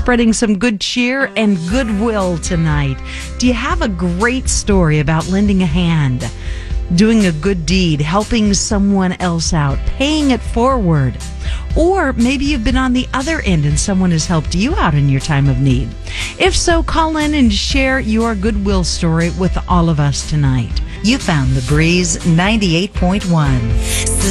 spreading some good cheer and goodwill tonight. Do you have a great story about lending a hand, doing a good deed, helping someone else out, paying it forward? Or maybe you've been on the other end and someone has helped you out in your time of need. If so, call in and share your goodwill story with all of us tonight. You found The Breeze 98.1.